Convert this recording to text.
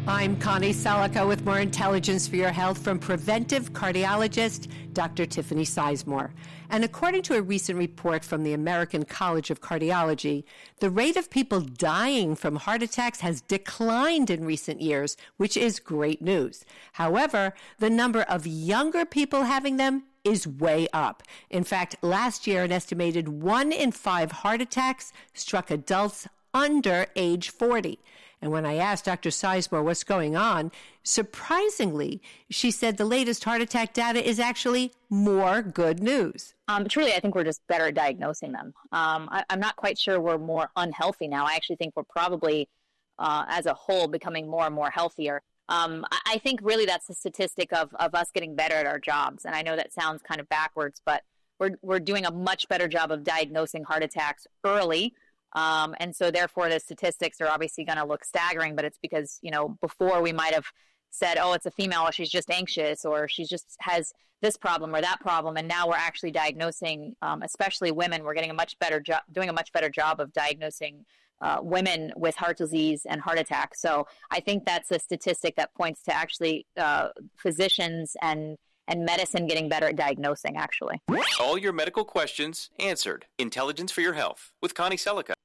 I'm Connie Selica with more intelligence for your health from preventive cardiologist Dr. Tiffany Sizemore. And according to a recent report from the American College of Cardiology, the rate of people dying from heart attacks has declined in recent years, which is great news. However, the number of younger people having them is way up. In fact, last year, an estimated 1 in 5 heart attacks struck adults under age 40. And when I asked Dr. Sizemore what's going on, surprisingly, she said the latest heart attack data is actually more good news. Truly, I think we're just better at diagnosing them. I'm not quite sure we're more unhealthy now. I actually think we're probably, as a whole, becoming more and more healthier. I think really that's the statistic of us getting better at our jobs. And I know that sounds kind of backwards, but we're doing a much better job of diagnosing heart attacks early. And so therefore the statistics are obviously going to look staggering, but it's because, before we might have said, oh, it's a female, or she's just anxious, or she just has this problem or that problem. And now we're actually diagnosing, especially women, we're getting doing a much better job of diagnosing women with heart disease and heart attacks. So I think that's a statistic that points to actually physicians and medicine getting better at diagnosing, actually. All your medical questions answered. Intelligence for your health with Connie Selica.